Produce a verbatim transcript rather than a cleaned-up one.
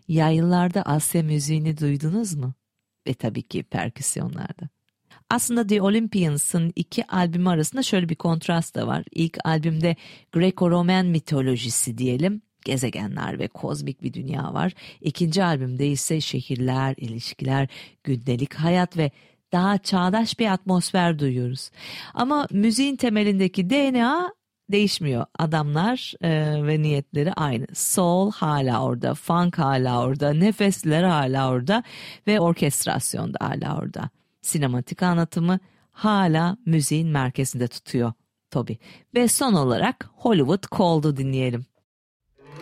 Yaylılarda Asya müziğini duydunuz mu? Ve tabii ki perküsyonlarda. Aslında The Olympians'ın iki albümü arasında şöyle bir kontrast da var. İlk albümde Greco-Roman mitolojisi diyelim, gezegenler ve kozmik bir dünya var. İkinci albümde ise şehirler, ilişkiler, gündelik hayat ve daha çağdaş bir atmosfer duyuyoruz. Ama müziğin temelindeki D N A değişmiyor. Adamlar e, ve niyetleri aynı. Soul hala orada, funk hala orada, nefesler hala orada ve orkestrasyon da hala orada. Sinematik anlatımı hala müziğin merkezinde tutuyor Toby. Ve son olarak Hollywood Call'du dinleyelim.